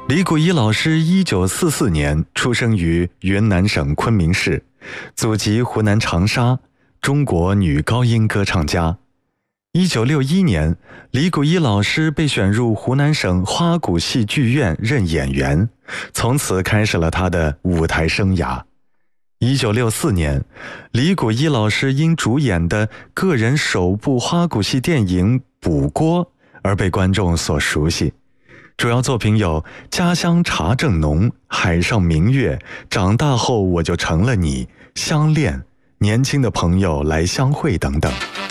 李谷一老师1944年出生于云南省昆明市，祖籍湖南长沙，中国女高音歌唱家。1961年，李谷一老师被选入湖南省花鼓戏剧院任演员，从此开始了他的舞台生涯。1964年，李谷一老师因主演的个人首部花鼓戏电影《补锅》而被观众所熟悉。主要作品有《家乡茶正浓》《海上明月》《长大后我就成了你》《相恋》《年轻的朋友来相会》等等。